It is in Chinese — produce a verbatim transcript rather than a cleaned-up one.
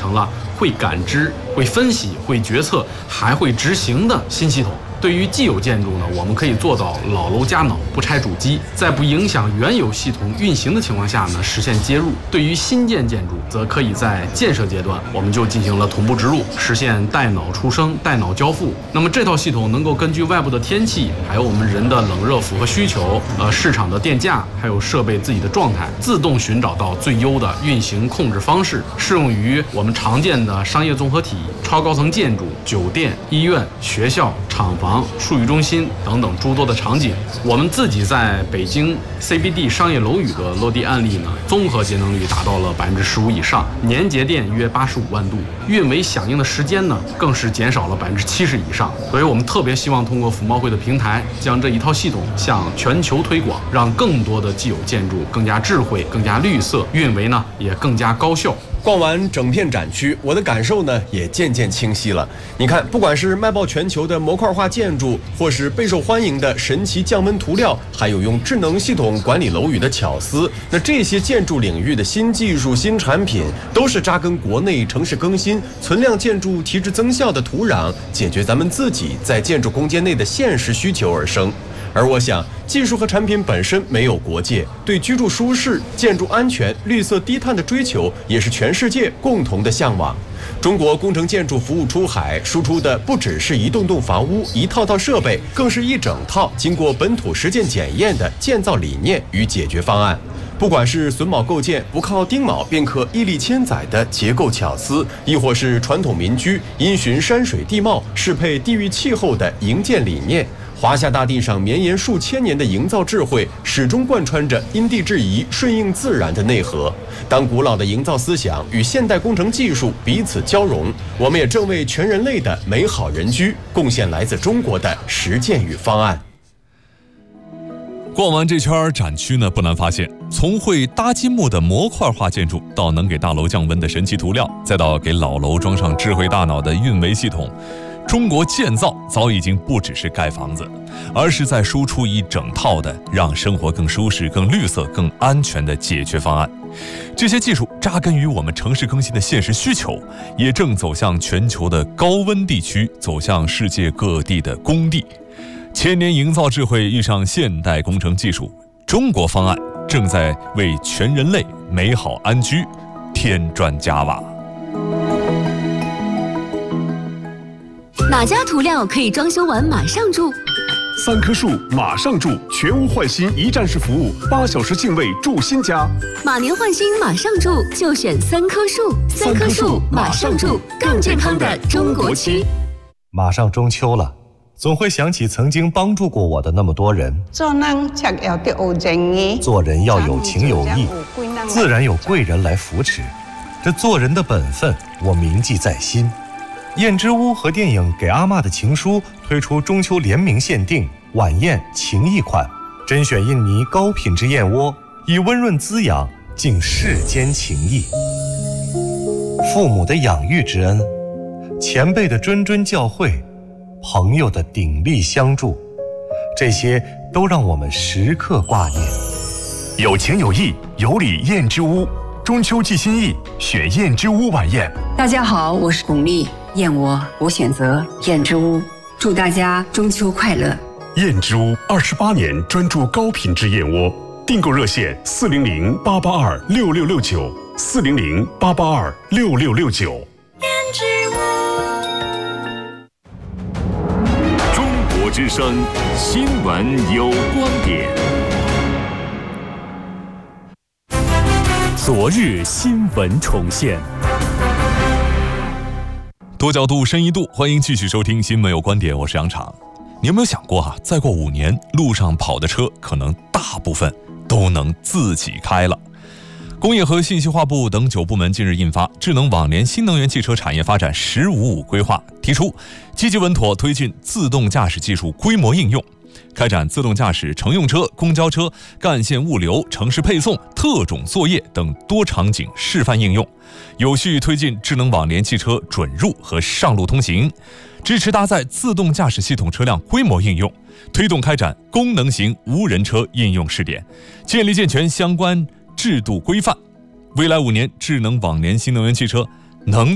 成了会感知、会分析、会决策，还会执行的新系统。对于既有建筑呢，我们可以做到老楼加脑，不拆主机，在不影响原有系统运行的情况下呢，实现接入。对于新建建筑，则可以在建设阶段，我们就进行了同步植入，实现带脑出生、带脑交付。那么这套系统能够根据外部的天气，还有我们人的冷热符合需求，呃，市场的电价，还有设备自己的状态，自动寻找到最优的运行控制方式，适用于我们常见的商业综合体、超高层建筑、酒店、医院、学校、厂房、数据中心等等诸多的场景。我们自己在北京 C B D 商业楼宇的落地案例呢，综合节能率达到了百分之十五以上，年节电约八十五万度，运维响应的时间呢，更是减少了百分之七十以上。所以我们特别希望通过服贸会的平台，将这一套系统向全球推广，让更多的既有建筑更加智慧、更加绿色，运维呢也更加高效。 逛完整片展区，我的感受呢也渐渐清晰了。你看，不管是卖爆全球的模块化建筑，或是备受欢迎的神奇降温涂料，还有用智能系统管理楼宇的巧思，那这些建筑领域的新技术、新产品，都是扎根国内城市更新、存量建筑提质增效的土壤，解决咱们自己在建筑空间内的现实需求而生。而我想，技术和产品本身没有国界，对居住舒适、建筑安全、绿色低碳的追求，也是全世界共同的向往。中国工程建筑服务出海，输出的不只是一栋栋房屋、一套套设备，更是一整套经过本土实践检验的建造理念与解决方案。不管是榫卯构建不靠钉铆便可屹立千载的结构巧思，亦或是传统民居因循山水地貌适配地域气候的营建理念，华夏大地上绵延数千年的营造智慧，始终贯穿着因地制宜、顺应自然的内核。当古老的营造思想与现代工程技术彼此交融，我们也正为全人类的美好人居贡献来自中国的实践与方案。 逛完这圈展区呢，不难发现，从会搭积木的模块化建筑，到能给大楼降温的神奇涂料，再到给老楼装上智慧大脑的运维系统，中国建造早已经不只是盖房子，而是在输出一整套的让生活更舒适、更绿色、更安全的解决方案。这些技术扎根于我们城市更新的现实需求，也正走向全球的高温地区，走向世界各地的工地。千年营造智慧遇上现代工程技术，中国方案正在为全人类美好安居添砖加瓦。 哪家涂料可以装修完马上住？ 三棵树马上住，全屋换新一站式服务，八小时敬畏住新家。 马年换新马上住，就选三棵树。三棵树马上住，更健康的中国区。 马上中秋了，总会想起曾经帮助过我的那么多人。 做人才要得有正義， 做人要有情有义，自然有贵人来扶持。这做人的本分，我铭记在心。燕之屋和电影《给阿嬷的情书》推出中秋联名限定晚宴情谊款，甄选印尼高品质燕窝，以温润滋养敬世间情谊。父母的养育之恩，前辈的谆谆教诲，朋友的鼎力相助，这些都让我们时刻挂念。 有情有义，有礼燕之屋，中秋寄心意，选燕之屋晚宴。 大家好，我是巩俐，燕窝我选择燕之屋，祝大家中秋快乐。 燕之屋二十八年专注高品质燕窝，订购热线四零零八八二六六六九，四零零八八二六六六九。 燕之屋，中国之声新闻有观点。 昨日新闻重现。 多角度深一度，欢迎继续收听新闻有观点，我是杨昶。你有没有想过啊，再过五年，路上跑的车可能大部分都能自己开了。工业和信息化部等九部门近日印发《智能网联新能源汽车产业发展“十五五”规划》，提出积极稳妥推进自动驾驶技术规模应用，开展自动驾驶乘用车、公交车、干线物流、城市配送、特种作业等多场景示范应用，有序推进智能网联汽车准入和上路通行，支持搭载自动驾驶系统车辆规模应用，推动开展功能型无人车应用试点，建立健全相关制度规范。未来五年，智能网联新能源汽车能